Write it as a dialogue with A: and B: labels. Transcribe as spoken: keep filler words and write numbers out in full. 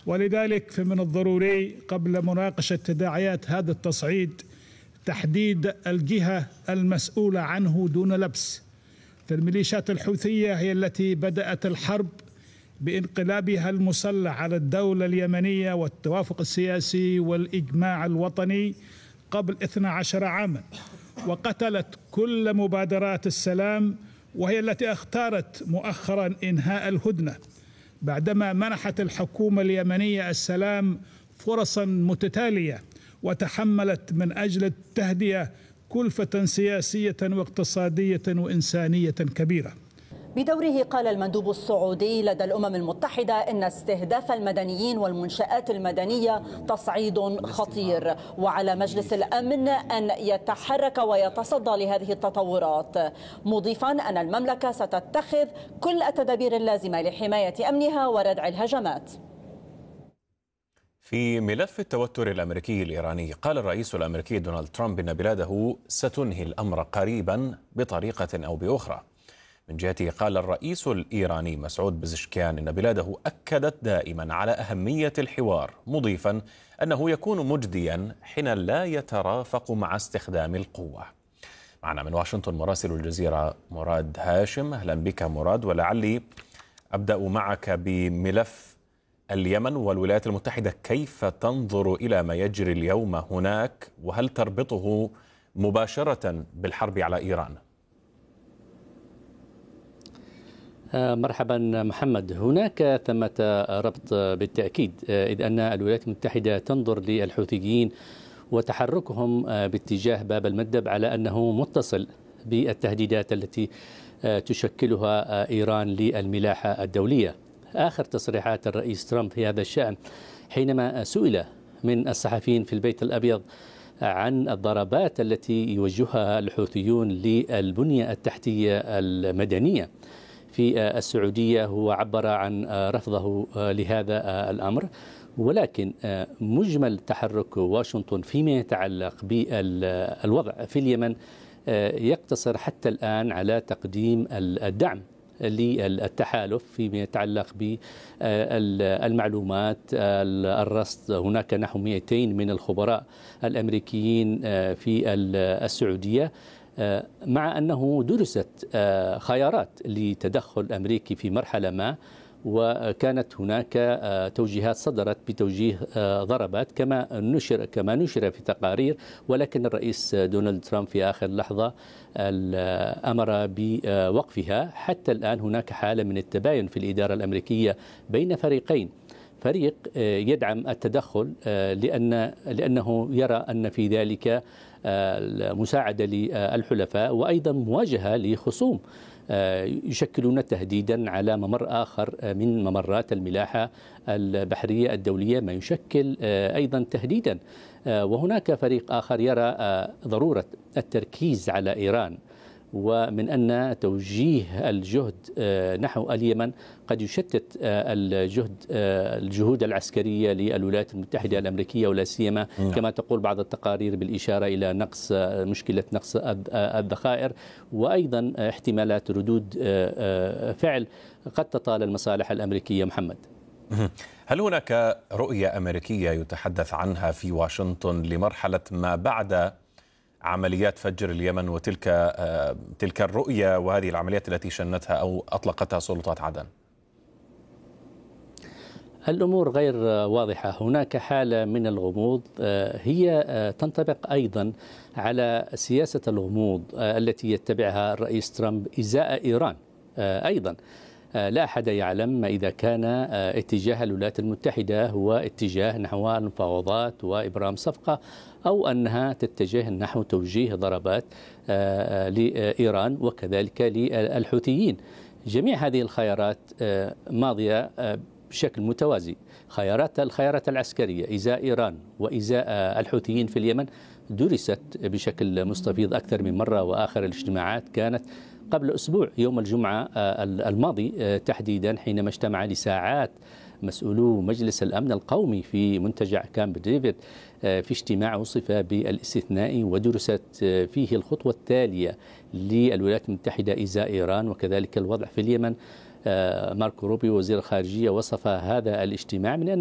A: ولذلك فمن الضروري قبل مناقشة تداعيات هذا التصعيد تحديد الجهة المسؤولة عنه دون لبس. فالميليشيات الحوثية هي التي بدأت الحرب بانقلابها المسلح على الدولة اليمنية والتوافق السياسي والإجماع الوطني قبل اثني عشر عاما، وقتلت كل مبادرات السلام، وهي التي اختارت مؤخرا إنهاء الهدنة بعدما منحت الحكومة اليمنية السلام فرصا متتالية، وتحملت من أجل التهدئة كلفة سياسية واقتصادية وإنسانية كبيرة.
B: بدوره قال المندوب السعودي لدى الأمم المتحدة إن استهداف المدنيين والمنشآت المدنية تصعيد خطير، وعلى مجلس الأمن أن يتحرك ويتصدى لهذه التطورات، مضيفا أن المملكة ستتخذ كل التدابير اللازمة لحماية أمنها وردع الهجمات.
C: في ملف التوتر الأمريكي الإيراني، قال الرئيس الأمريكي دونالد ترامب إن بلاده ستنهي الأمر قريبا بطريقة أو بأخرى. من جهته قال الرئيس الإيراني مسعود بزشكيان إن بلاده أكدت دائما على أهمية الحوار، مضيفا أنه يكون مجديا حين لا يترافق مع استخدام القوة. معنا من واشنطن مراسل الجزيرة مراد هاشم. أهلا بك مراد، ولعلي أبدأ معك بملف اليمن والولايات المتحدة. كيف تنظر إلى ما يجري اليوم هناك، وهل تربطه مباشرة بالحرب على إيران؟
D: مرحبا محمد. هناك ثمة ربط بالتأكيد، إذ أن الولايات المتحدة تنظر للحوثيين وتحركهم باتجاه باب المندب على أنه متصل بالتهديدات التي تشكلها إيران للملاحة الدولية. آخر تصريحات الرئيس ترامب في هذا الشأن حينما سئل من الصحفيين في البيت الأبيض عن الضربات التي يوجهها الحوثيون للبنية التحتية المدنية في السعودية، هو عبر عن رفضه لهذا الأمر، ولكن مجمل تحرك واشنطن فيما يتعلق بالوضع في اليمن يقتصر حتى الآن على تقديم الدعم للتحالف فيما يتعلق بالمعلومات، الرصد. هناك نحو مئتين من الخبراء الأمريكيين في السعودية، مع أنه درست خيارات لتدخل أمريكي في مرحلة ما، وكانت هناك توجيهات صدرت بتوجيه ضربات كما نشر كما نشر في تقارير، ولكن الرئيس دونالد ترامب في آخر لحظة أمر بوقفها. حتى الآن هناك حالة من التباين في الإدارة الأمريكية بين فريقين، فريق يدعم التدخل لأن لأنه يرى أن في ذلك مساعدة للحلفاء، وأيضا مواجهة لخصوم يشكلون تهديدا على ممر آخر من ممرات الملاحة البحرية الدولية، ما يشكل أيضا تهديدا. وهناك فريق آخر يرى ضرورة التركيز على إيران، ومن أن توجيه الجهد نحو اليمن قد يشتت الجهد الجهود العسكرية للولايات المتحدة الأمريكية، ولا سيما كما تقول بعض التقارير بالإشارة إلى نقص مشكلة نقص الذخائر، وأيضا احتمالات ردود فعل قد تطال المصالح الأمريكية. محمد،
C: هل هناك رؤية أمريكية يتحدث عنها في واشنطن لمرحلة ما بعد عمليات فجر اليمن وتلك تلك الرؤية وهذه العمليات التي شنتها أو أطلقتها سلطات عدن؟
D: الأمور غير واضحة، هناك حالة من الغموض هي تنطبق أيضا على سياسة الغموض التي يتبعها الرئيس ترامب إزاء إيران. أيضا لا أحد يعلم إذا كان اتجاه الولايات المتحدة هو اتجاه نحو المفاوضات وإبرام صفقة، أو أنها تتجه نحو توجيه ضربات لإيران وكذلك للحوثيين. جميع هذه الخيارات ماضية بشكل متوازي. خيارات الخيارات العسكرية إزاء إيران وإزاء الحوثيين في اليمن درست بشكل مستفيض أكثر من مرة، وآخر الاجتماعات كانت قبل أسبوع يوم الجمعة الماضي تحديدا، حينما اجتمع لساعات مسؤولو مجلس الأمن القومي في منتجع كامب ديفيد في اجتماع وصف بالاستثنائي، ودرست فيه الخطوة التالية للولايات المتحدة إزاء إيران وكذلك الوضع في اليمن. ماركو روبيو وزير الخارجية وصف هذا الاجتماع من أن